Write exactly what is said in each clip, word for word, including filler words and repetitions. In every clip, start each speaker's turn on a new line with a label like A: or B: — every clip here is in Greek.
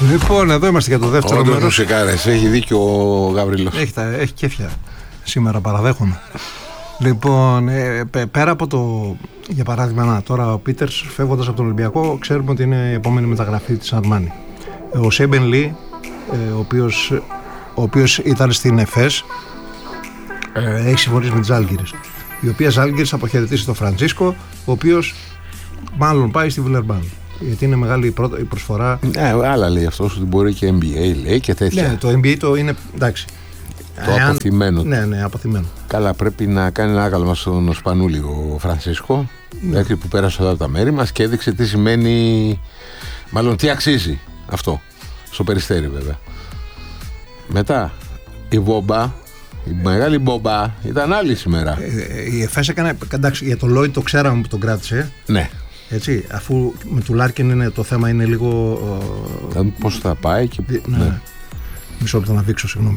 A: Λοιπόν, εδώ είμαστε για το δεύτερο
B: Όντως
A: μέρος.
B: μουσικάρες, έχει δίκιο ο Γαβρίλος.
A: Έχει, τα, έχει κέφια. Σήμερα παραδέχομαι. Λοιπόν, ε, πέρα από το. Για παράδειγμα, να, τώρα ο Πίτερς φεύγοντας από τον Ολυμπιακό, ξέρουμε ότι είναι η επόμενη μεταγραφή της Αρμάνι. Ο Σέμπεν Λι, ε, ο, οποίος, ο οποίος ήταν στην ΕΦΕΣ, ε, έχει συμφωνήσει με τις Ζάλγκιρες. Η οποία Ζάλγκιρες θα αποχαιρετήσει τον Φραντζίσκο, ο οποίος μάλλον πάει στη Βιλερμπάν. Γιατί είναι μεγάλη η, πρώτα, η προσφορά.
B: Ναι, άλλα λέει αυτός ότι μπορεί και N B A, λέει και τέτοια.
A: Ναι, το N B A το είναι εντάξει.
B: Το
A: Εάν...
B: αποθυμένο.
A: Ναι, ναι, αποθυμένο.
B: Καλά, πρέπει να κάνει ένα άγαλμα στον Σπανούλη ο Φρανσίσκο, ναι. που πέρασε εδώ από τα μέρη μας και έδειξε τι σημαίνει, μάλλον τι αξίζει αυτό, στο Περιστέρι βέβαια. Μετά, η Βόμπα, η μεγάλη Μπόμπα, ήταν άλλη σήμερα.
A: Ε, η ΕΦΕΣ έκανε, εντάξει, για τον Λόιτ το ξέραμε που τον κράτησε.
B: Ναι.
A: Έτσι, αφού με του Λάρκιν είναι, το θέμα είναι λίγο...
B: Uh, πώς θα πάει και...
A: Ναι, ναι. Μισό λεπτό να δείξω, συγγνώμη.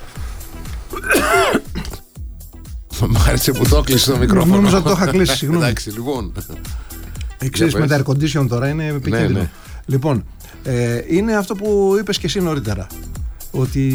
B: Μ' άρεσε που το κλείσει το μικρόφωνο.
A: Νόμιζα ότι το είχα κλείσει, συγγνώμη.
B: Εντάξει, λοιπόν.
A: Ξέρεις, με τα air condition τώρα είναι επικίνδυνο. Ναι, ναι. Λοιπόν, ε, είναι αυτό που είπες και εσύ νωρίτερα. Ότι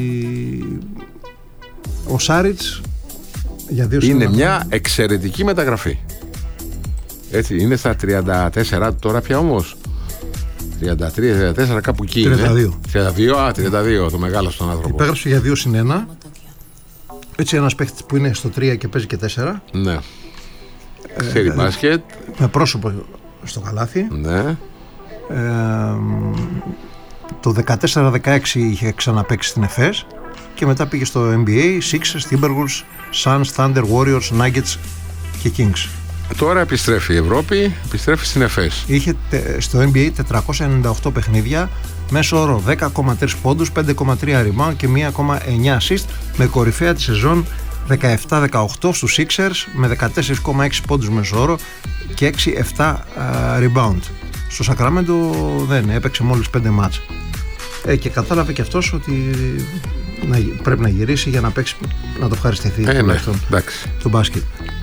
A: ο Σάριτς για δύο
B: είναι
A: σύνορα...
B: μια εξαιρετική μεταγραφή. Έτσι, είναι στα τριάντα τέσσερα τώρα πια όμως. τριάντα τρία τριάντα τέσσερα κάπου εκεί.
A: τριάντα δύο.
B: Είναι. τριάντα δύο, α, τριάντα δύο, το μεγάλο στον άνθρωπο.
A: Υπέγραψε για δύο συν ένα. Έτσι, ένας παίχτης που είναι στο τρία και παίζει και τέσσερα.
B: Ναι. Ξέρει ε, μπάσκετ.
A: Με πρόσωπο στο καλάθι.
B: Ναι.
A: Ε, το δεκατέσσερα δεκαέξι είχε ξαναπαίξει στην ΕΦΕΣ και μετά πήγε στο N B A, Sixers, Timberwolves, Suns, Thunder, Warriors, Nuggets και Kings.
B: Τώρα επιστρέφει η Ευρώπη, επιστρέφει στην ΕΦΕΣ.
A: Είχε στο N B A τετρακόσια ενενήντα οκτώ παιχνίδια, μέσο όρο δέκα κόμμα τρία πόντους, πέντε κόμμα τρία rebound και ένα κόμμα εννιά assist, με κορυφαία τη σεζόν δεκαεπτά δεκαοκτώ στους Sixers με δεκατέσσερα κόμμα έξι πόντους μέσο όρο και έξι επτά uh, rebound. Στο Σακραμέντο δεν έπαιξε μόλις πέντε μάτς. Ε, και κατάλαβε και αυτός ότι να, πρέπει να γυρίσει για να παίξει, να το ευχαριστηθεί
B: ε, ναι,
A: το μπάσκετ.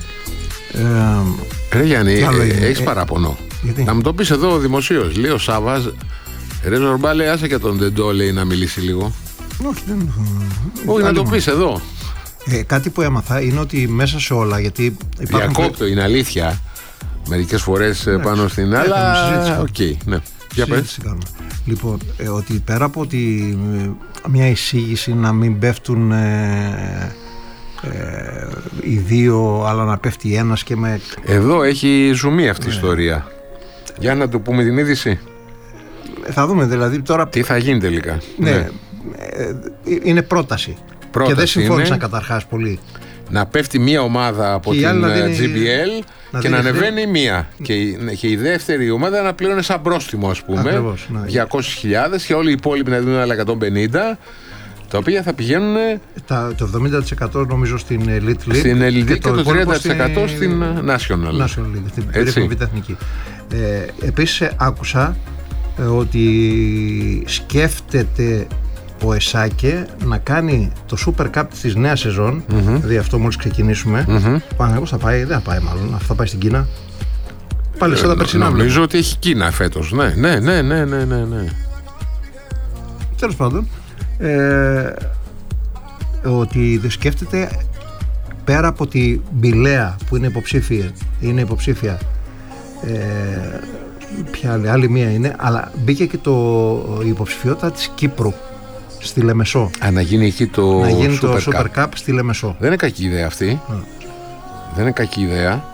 B: Ε, ρε Γιάννη, ε, έχεις ε, παράπονο.
A: Γιατί?
B: Να μου το πεις εδώ δημοσίως. Λέει ο Σάββας, ρε Ζορμπά, λέει, άσε και τον Ντεντό, λέει, να μιλήσει λίγο.
A: Όχι, δεν...
B: Όχι, να το πεις εδώ.
A: Ε, κάτι που έμαθα είναι ότι μέσα σε όλα, γιατί υπάρχουν...
B: Διακόπτω, είναι αλήθεια. Μερικές φορές ναι, πάνω στην άλλα. Οκ, okay, ναι. Για πες.
A: Λοιπόν, ε, ότι πέρα από ότι ε, μια εισήγηση να μην πέφτουν ε, ε, οι δύο, αλλά να πέφτει ένας και με...
B: Εδώ έχει ζουμί αυτή η ναι. ιστορία. Για να του πούμε την είδηση.
A: Θα δούμε δηλαδή τώρα...
B: Τι θα γίνει τελικά.
A: Ναι, ναι. Ε, είναι πρόταση. πρόταση και δεν συμφώνησαν καταρχάς πολύ.
B: Να πέφτει μία ομάδα από και την τζι μπι ελ να και να ανεβαίνει μία. Και, και η δεύτερη ομάδα να πληρώνει σαν πρόστιμο, ας πούμε. Ακριβώς, ναι. διακόσιες χιλιάδες και όλοι οι υπόλοιποι να δίνουν άλλα εκατόν πενήντα. Τα οποία θα πηγαίνουν.
A: Τα, το εβδομήντα τοις εκατό νομίζω στην Elite League.
B: Στην Elite League και,
A: και
B: το τριάντα τοις εκατό στην, στην National.
A: National League, στην περίφημη εθνική. Ε, επίσης άκουσα ε, ότι σκέφτεται ο Εσάκε να κάνει το Super Cup της νέας σεζόν, mm-hmm. δηλαδή αυτό μόλις ξεκινήσουμε. Mm-hmm. Πάμε, πώς θα πάει, δεν θα πάει μάλλον, αυτό θα πάει στην Κίνα. Πάλι σαν τα περσινά.
B: Νομίζω ότι έχει Κίνα φέτος. Ναι, ναι, ναι, ναι, ναι, ναι.
A: Τέλος πάντων, ε, ότι δεν σκέφτεται πέρα από τη Μπιλέα που είναι υποψήφια, είναι υποψήφια. Ε, ποια άλλη, άλλη μία είναι, αλλά μπήκε και το, η υποψηφιότητα της Κύπρου στη Λεμεσό.
B: Α, να γίνει εκεί το,
A: να γίνει
B: Super,
A: το
B: Cup.
A: Super Cup στη Λεμεσό.
B: Δεν είναι κακή ιδέα αυτή. Mm. Δεν είναι κακή ιδέα.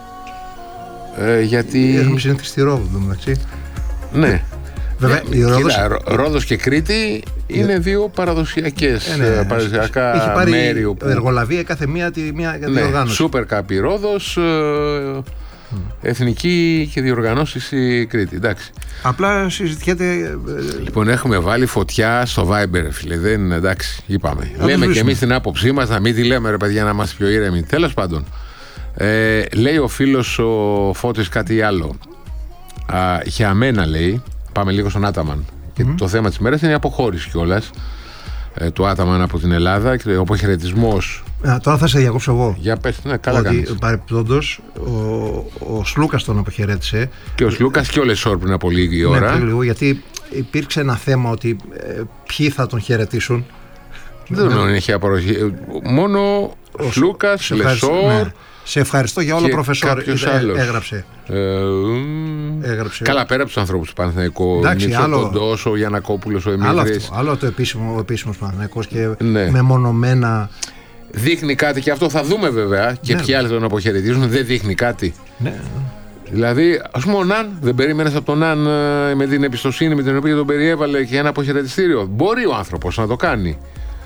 B: Ε, γιατί...
A: Έχουμε συνηθίσει στη Ρόδο, μεταξύ.
B: Ναι.
A: Βέβαια,
B: ε,
A: η Ρόδος...
B: Κοίτα, Ρόδος και Κρήτη είναι ε... δύο παραδοσιακές, ε, ναι, παραδοσιακά
A: έχει πάρει
B: μέρη όπου...
A: εργολαβία κάθε μία τη μία
B: ναι,
A: διοργάνωση.
B: Super Cup η Ρόδος, ε, mm. εθνική και διοργανώσεις η Κρήτη, εντάξει.
A: Απλά συζητιέται.
B: Λοιπόν, έχουμε βάλει φωτιά στο Viber, φίλε. Δεν είναι εντάξει, είπαμε. Α, λέμε και εμείς την άποψή μας, να μην τη λέμε, ρε παιδιά, να είμαστε πιο ήρεμοι. Τέλος πάντων, ε, λέει ο φίλος ο Φώτης κάτι άλλο. Α, για μένα, λέει, πάμε λίγο στον Άταμαν. Mm-hmm. Και το θέμα της μέρας είναι η αποχώρηση κιόλας ε, του Άταμαν από την Ελλάδα και ο αποχαιρετισμός.
A: Α, τώρα θα σε διακόψω εγώ.
B: Για πες, ναι, καλά
A: ότι,
B: κάνεις.
A: Παρεπιπτόντως, ο, ο Σλούκας τον αποχαιρέτησε.
B: Και ο Σλούκας και ο Λεσόρ πριν από λίγη ώρα.
A: Ναι, πριν λίγο, γιατί υπήρξε ένα θέμα ότι ε, ποιοι θα τον χαιρετήσουν.
B: Δεν τον είχε απορροφήσει. Μόνο ο Λούκας, Λεσόρ. Ναι.
A: Σε ευχαριστώ για όλο προφεσόρ. Έγραψε.
B: Ε, έγραψε. Καλά, πέρα από τους ανθρώπους του Παναθηναϊκού. Νίτσο Κοντός, ο Γιαννακόπουλος, ο Εμίλης.
A: Άλλο, άλλο το επίσημο, ο επίσημος Παναθηναϊκός και ναι. μεμονωμένα.
B: Δείχνει κάτι και αυτό θα δούμε βέβαια. Και ναι. ποιοι άλλοι τον αποχαιρετίζουν. Δεν δείχνει κάτι.
A: Ναι.
B: Δηλαδή, ας πούμε, ο Ναν, δεν περίμενες από τον Ναν με την εμπιστοσύνη με την οποία τον περιέβαλε και ένα αποχαιρετιστήριο. Μπορεί ο άνθρωπος να το κάνει.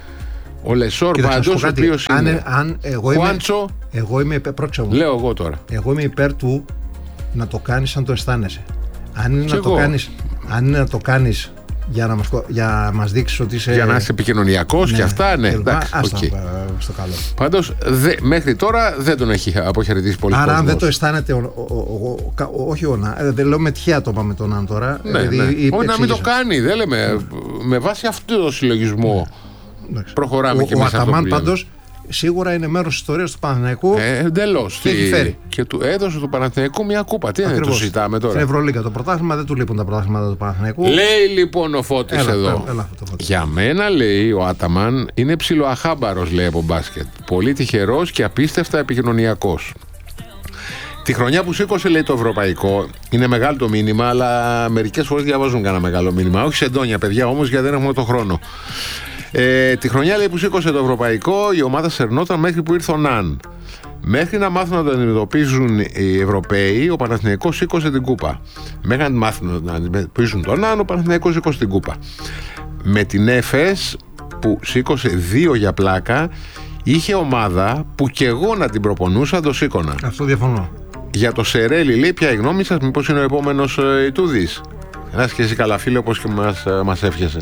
B: Ο Λεσόρ πάντως, ο οποίος είναι.
A: Αν, εγώ, είμαι, εγώ είμαι υπέρ. Πρόξα μου.
B: Λέω εγώ τώρα.
A: Εγώ είμαι υπέρ του να το κάνεις αν το αισθάνεσαι. Αν είναι, να το, κάνεις, αν είναι να το κάνεις για να μας, για να μας δείξεις ότι είσαι.
B: Για να είσαι επικοινωνιακός ναι, και αυτά, ναι. Εντάξει,
A: άστα, okay. στο καλό.
B: Πάντως, δε, μέχρι τώρα δεν τον έχει αποχαιρετήσει πολύ.
A: Άρα,
B: κόσμος.
A: αν δεν το αισθάνεται. Ο, ο, ο, ο, όχι ο Ναν. Δεν λέω με τυχαία το είπαμε τον Ναν τώρα.
B: Ναι, δηλαδή, ναι. Όχι να μην το κάνει. Δεν λέμε. Με βάση αυτό το συλλογισμό. Προχωράμε
A: ο,
B: και
A: ο
B: μέσα.
A: Ο Αταμάν πάντως σίγουρα είναι μέρος της ιστορίας του Παναθηναϊκού.
B: Ε, εντελώς.
A: Και έχει φέρει.
B: Και του έδωσε του Παναθηναϊκού μια κούπα. Τι είναι, το συζητάμε τώρα.
A: Στην Ευρωλίγκα το πρωτάθλημα δεν του λείπουν τα πρωτάθληματα του Παναθηναϊκού.
B: Λέει λοιπόν ο Φώτης έλα, εδώ. Έλα, έλα, Φώτη. Για μένα λέει ο Αταμάν είναι ψιλοαχάμπαρος, λέει από μπάσκετ. Πολύ τυχερός και απίστευτα επικοινωνιακός. Τη χρονιά που σήκωσε, λέει, το ευρωπαϊκό, είναι μεγάλο το μήνυμα, αλλά μερικές φορές διαβάζουν κανένα μεγάλο μήνυμα. Όχι σε εντόνια, παιδιά, όμως, γιατί δεν έχουμε το χρόνο. Ε, τη χρονιά, λέει, που σήκωσε το ευρωπαϊκό, η ομάδα σερνόταν μέχρι που ήρθε ο Ναν. Μέχρι να μάθουν να το αντιμετωπίζουν οι Ευρωπαίοι, ο Παναθηναϊκός σήκωσε την κούπα. Μέχρι να μάθουν να αντιμετωπίζουν τον Ναν, ο Παναθηναϊκός σήκωσε την κούπα. Με την Έφες που σήκωσε δύο για πλάκα, είχε ομάδα που κι εγώ να την προπονούσα το σήκωνα.
A: Αυτό διαφωνώ.
B: Για το Σερέλι, λέει, ποια η γνώμη σας, μήπως είναι ο επόμενος ε, Ιτούδης. Ένας και εσύ καλά φίλε, όπως και μας, ε, μας εύχεσαι.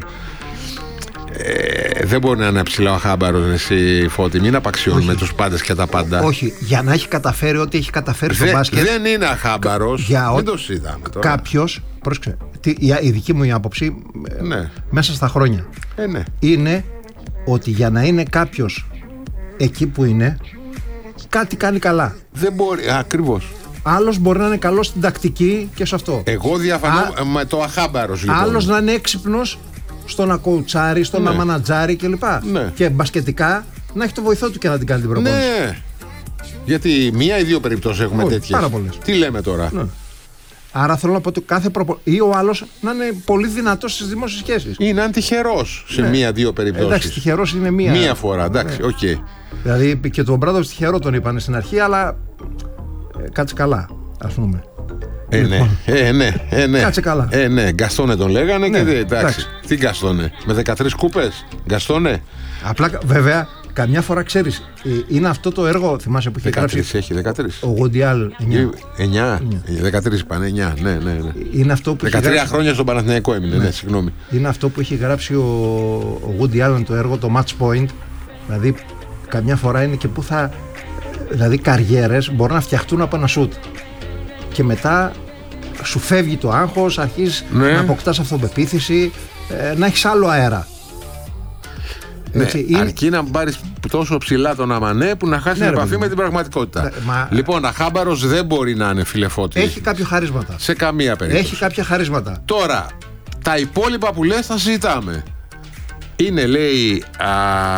B: Ε, δεν μπορεί να είναι ψηλά ο χάμπαρος, εσύ Φώτη, μην απαξιώνουμε τους πάντες και τα πάντα.
A: Όχι, για να έχει καταφέρει ό,τι έχει καταφέρει στο μπάσκετ.
B: Δεν είναι αχάμπαρος,
A: για
B: δεν το συζητάμε τώρα.
A: Κάποιος, πρόσεξε, η δική μου η άποψη, ναι. μέσα στα χρόνια,
B: ε, ναι.
A: είναι ότι για να είναι κάποιος εκεί που είναι, κάτι κάνει καλά.
B: Δεν μπορεί, ακριβώς.
A: Άλλος μπορεί να είναι καλός στην τακτική και σε αυτό.
B: Εγώ διαφωνώ Α... με το αχάμπαρος, λοιπόν.
A: Άλλος να είναι έξυπνος στο να κοουτσάρει, στο ναι. να μανατζάρει κλπ. Ναι. Και μπασκετικά να έχει το βοηθό του και να την κάνει την προπόνηση.
B: Ναι. Γιατί μία ή δύο περιπτώσεις έχουμε τέτοιες.
A: Πάρα πολλές.
B: Τι λέμε τώρα. Ναι.
A: Άρα θέλω να πω ότι κάθε προπο... ή ο άλλος να είναι πολύ δυνατός στις δημόσιες σχέσεις.
B: Ή να είναι τυχερός σε ναι. μία-δύο περιπτώσεις.
A: Εντάξει, τυχερός είναι μία.
B: Μία φορά, εντάξει, οκ. Ναι. Okay.
A: Δηλαδή και τον Μπράδοβιτς τυχερό τον είπαν στην αρχή, αλλά ε, κάτσε καλά, ας πούμε.
B: Ε, ναι, ε, ναι, ε, ναι.
A: Κάτσε καλά.
B: Ε, ναι, Γκαστόνε τον λέγανε ναι, και δε, εντάξει. εντάξει. Τι Γκαστόνε, με δεκατρείς κούπες, Γκαστόνε.
A: Απλά βέβαια, καμιά φορά ξέρεις, είναι αυτό το έργο, θυμάσαι που είχε
B: δεκατρείς
A: γράψει.
B: Έχει δεκατρείς.
A: Ο Γουντιάλ.
B: εννιά. δεκατρείς πάνε, εννιά, ναι, ναι. ναι.
A: Είναι αυτό που
B: δεκατρία
A: γράψει...
B: χρόνια στον Παναθηναϊκό έμεινε, ναι. ναι, συγγνώμη.
A: Είναι αυτό που είχε γράψει ο, ο Γουντιάλ το έργο, το Match Point. Δηλαδή, καμιά φορά είναι και που θα. Δηλαδή, καριέρες μπορούν να φτιαχτούν από ένα σουτ. Και μετά σου φεύγει το άγχος, αρχίζεις ναι. να αποκτάς αυτοπεποίθηση, ε, να έχεις άλλο αέρα.
B: Ναι, έτσι, είναι... αρκεί να πάρεις τόσο ψηλά τον αμανέ που να χάσει ναι, επαφή με την πραγματικότητα. Ναι, μα... Λοιπόν, αχάμπαρος δεν μπορεί να είναι, φίλε Φώτη.
A: Έχει κάποια χαρίσματα.
B: Σε καμία περίπτωση.
A: Έχει κάποια χαρίσματα.
B: Τώρα, τα υπόλοιπα που λες θα συζητάμε. Είναι, λέει, α,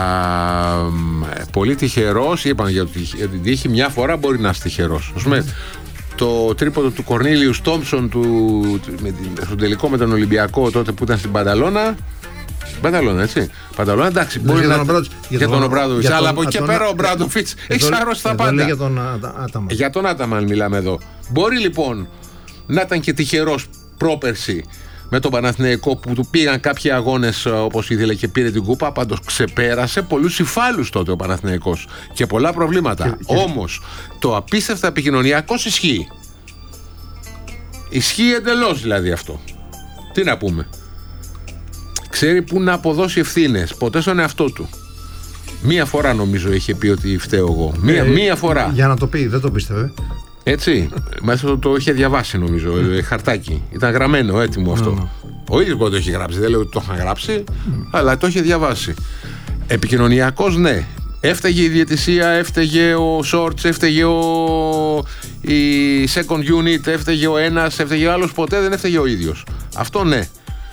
B: πολύ τυχερός. Είπαμε για την τύχη, μια φορά μπορεί να είσαι τυχερός. Ας πούμε, το τρίποντο του Κορνίλιους Τόμψον του, με, στον τελικό με τον Ολυμπιακό τότε που ήταν στην Πανταλώνα. Πανταλώνα, έτσι. Πανταλώνα, εντάξει.
A: Μπορεί
B: για
A: να...
B: τον Ομπράδοβιτς. Για τον Ομπράδοβιτς. Αλλά από εκεί και πέρα ο Ομπράδοβιτς έχει άρρωση τα πάντα.
A: Για τον Άταμαν.
B: Για τον Άταμαν μιλάμε εδώ. Μπορεί λοιπόν να ήταν και τυχερός πρόπερση με τον Παναθηναϊκό που του πήγαν κάποιοι αγώνες όπως ήθελε και πήρε την κούπα. Πάντως ξεπέρασε πολλούς υφάλους τότε ο Παναθηναϊκός και πολλά προβλήματα. Και, και... Όμως το απίστευτα επικοινωνιακός ισχύει. Ισχύει εντελώς δηλαδή αυτό. Τι να πούμε. Ξέρει πού να αποδώσει ευθύνες. Ποτέ στον εαυτό του. Μία φορά νομίζω είχε πει ότι φταίω εγώ. Μία, ε, μία φορά.
A: Για να το πει, δεν το πίστευε.
B: Έτσι. Μέσα το, το είχε διαβάσει νομίζω. Mm. Χαρτάκι. Ήταν γραμμένο, έτοιμο αυτό. Mm. Ο ίδιος το έχει γράψει. Δεν λέω ότι το είχα γράψει, mm. αλλά το είχε διαβάσει. Επικοινωνιακός, ναι. Έφταιγε η διαιτησία, έφταιγε ο Σόρτς, έφταιγε ο... η second unit, έφταιγε ο ένας, έφταιγε ο άλλος. Ποτέ δεν έφταιγε ο ίδιος. Αυτό ναι.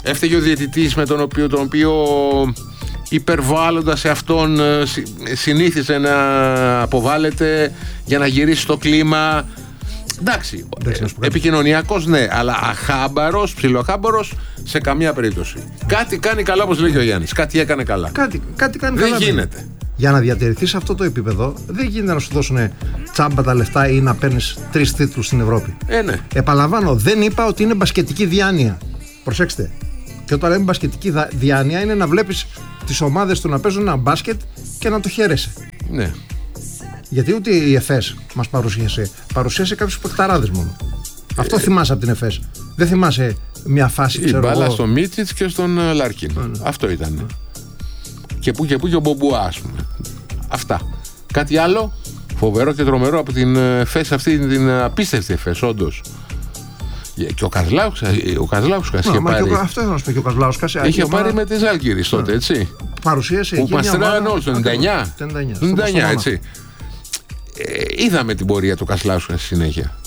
B: Έφταιγε ο διαιτητής με τον οποίο, τον οποίο υπερβάλλοντας σε αυτόν συνήθιζε να αποβάλλεται για να γυρίσει το κλίμα. Εντάξει, επικοινωνιακός ναι, αλλά αχάμπαρος, ψιλοχάμπαρος σε καμία περίπτωση. Κάτι κάνει καλά, όπως λέει και ο Γιάννης. Κάτι έκανε καλά.
A: Κάτι, κάτι κάνει
B: δεν
A: καλά. Δεν
B: γίνεται.
A: Για να διατηρηθεί σε αυτό το επίπεδο, δεν γίνεται να σου δώσουν τσάμπα τα λεφτά ή να παίρνεις τρεις τίτλους στην Ευρώπη.
B: Ε, ναι.
A: Επαναλαμβάνω, δεν είπα ότι είναι μπασκετική διάνοια. Προσέξτε. Και όταν λέμε μπασκετική διάνοια, είναι να βλέπεις τις ομάδες του να παίζουν ένα μπάσκετ και να το χαίρεσαι.
B: Ναι.
A: Γιατί ούτε η ΕΦΕΣ μας παρουσίασε. Παρουσίασε κάποιους παιχταράδες μόνο. Ε, Αυτό θυμάσαι από την ΕΦΕΣ. Δεν θυμάσαι μια φάση,
B: η
A: ξέρω
B: μπάλα
A: εγώ.
B: στον Μίτσιτς και στον Λάρκιν. Ε, ναι. Αυτό ήταν. Ναι. Και που και που και ο Μπομπουά, ας πούμε. Αυτά. Κάτι άλλο φοβερό και τρομερό από την ΕΦΕΣ, αυτή την απίστευτη ΕΦΕΣ, όντως. Και ο Καζλάουσkas, ο Καζλάουσkas είχε πάρει.
A: Ο, αυτό ήθελα να σου πω και ο Καζλάουσkas.
B: Είχε ομάδα... πάρει με τη Ζάλγκιρις τότε, έτσι.
A: Παρουσίασε
B: που μας τρέλανε όλους το ενενήντα εννιά. ενενήντα εννιά, έτσι. Ε, είδαμε την πορεία του Καζλάουσkas στη συνέχεια.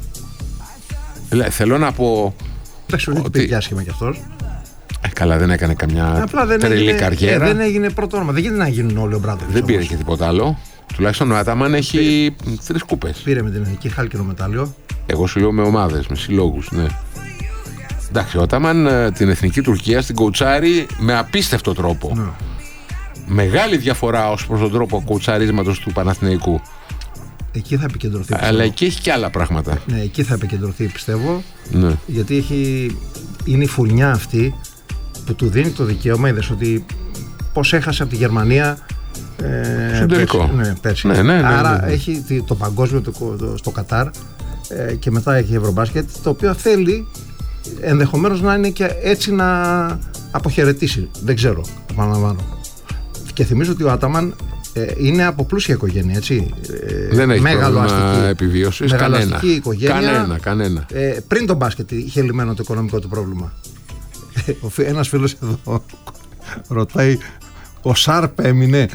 B: Δηλαδή, θέλω να πω.
A: Εντάξει, δεν πήγε άσχημα κι αυτός.
B: Ε, καλά, δεν έκανε καμιά τρελή καριέρα.
A: Ε, δεν έγινε πρώτο όνομα. Δεν γίνεται να γίνουν όλοι ο Μπράντοβιτς.
B: Δεν πήρε και τίποτα άλλο. Τουλάχιστον ο Άταμαν έχει τρεις κούπες.
A: Πήρε με την εθνική χάλκινο μετάλλιο.
B: Εγώ σου λέω με ομάδες, με συλλόγους, ναι. Εντάξει, ο Άταμαν την εθνική Τουρκία στην κοουτσάρει με απίστευτο τρόπο. Ναι. Μεγάλη διαφορά ως προς τον τρόπο κοουτσαρίσματος του Παναθηναϊκού.
A: Εκεί θα επικεντρωθεί.
B: Αλλά πιστεύω. Εκεί έχει και άλλα πράγματα.
A: Ναι, εκεί θα επικεντρωθεί, πιστεύω.
B: Ναι.
A: Γιατί έχει... είναι η φουρνιά αυτή που του δίνει το δικαίωμα. Είδες ότι πώς έχασε από τη Γερμανία.
B: Ε, στον τελικό.
A: Ναι, πέρσι.
B: Ναι, ναι, ναι,
A: Άρα
B: ναι, ναι.
A: έχει το παγκόσμιο το, το, στο Κατάρ ε, και μετά έχει Ευρωμπάσκετ, το οποίο θέλει ενδεχομένως να είναι και έτσι να αποχαιρετήσει. Δεν ξέρω, επαναλαμβάνω. Και θυμίζω ότι ο Άταμαν ε, είναι από πλούσια οικογένεια, έτσι. Ε,
B: Δεν έχει πρόβλημα επιβίωσης. Κανένα.
A: Οικογένεια,
B: κανένα, κανένα.
A: Ε, πριν τον μπάσκετ είχε λυμμένο το οικονομικό του πρόβλημα. Ένας φίλος εδώ ρωτάει, ο Σάρπ έμεινε.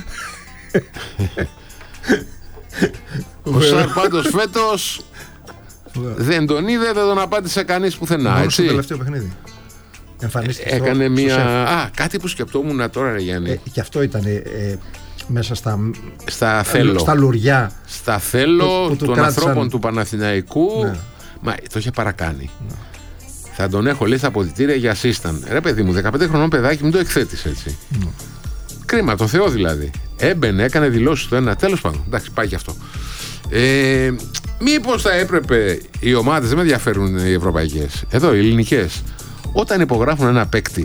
B: Ο Σάρπ πάντως φέτος δεν τον είδε, δεν τον απάντησε κανείς πουθενά.
A: Μόνο στο τελευταίο παιχνίδι.
B: Έκανε στο, μια. Στο Α, κάτι που σκεπτόμουν τώρα, ρε Γιάννη.
A: Ε, και αυτό ήταν ε, μέσα στα.
B: Στα θέλω.
A: Στα λουριά.
B: Στα θέλω που, που των κράτησαν... ανθρώπων του Παναθηναϊκού. Ναι. Μα το είχε παρακάνει. Ναι. Θα τον έχω λέει στα αποδυτήρια για assistant. Ρε παιδί μου, δεκαπέντε χρονών παιδάκι, μην το εκθέτεις έτσι. Ναι. Κρίμα, το Θεό δηλαδή. Έμπαινε, έκανε δηλώσεις το ένα. Τέλος πάντων, εντάξει, πάει και αυτό. Ε, μήπως θα έπρεπε οι ομάδες, δεν με ενδιαφέρουν οι ευρωπαϊκές, εδώ οι ελληνικές, όταν υπογράφουν ένα παίκτη,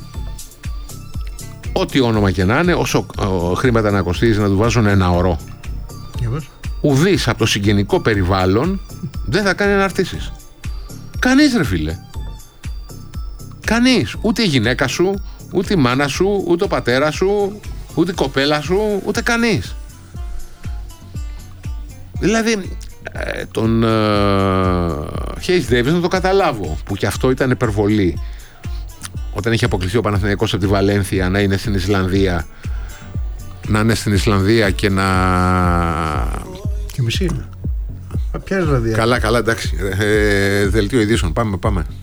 B: ό,τι όνομα και να είναι, όσο ο, χρήματα να κοστίζει, να του βάζουν ένα ωρό, ουδής από το συγγενικό περιβάλλον δεν θα κάνει αναρτήσεις. Κανείς, ρε φίλε. Κανείς. Ούτε η γυναίκα σου, ούτε η μάνα σου, ούτε ο πατέρας σου, ούτε η κοπέλα σου, ούτε κανείς. Δηλαδή ε, τον Χέις uh, Ντέιβις να το καταλάβω, που και αυτό ήταν υπερβολή. Όταν είχε αποκλειστεί ο Παναθηναϊκός από τη Βαλένθια να είναι στην Ισλανδία, να είναι στην Ισλανδία και να...
A: Και μισή είναι. Ποια Ισλανδία?
B: Καλά, καλά, εντάξει. Ε, δελτίο ειδήσεων. Πάμε, πάμε.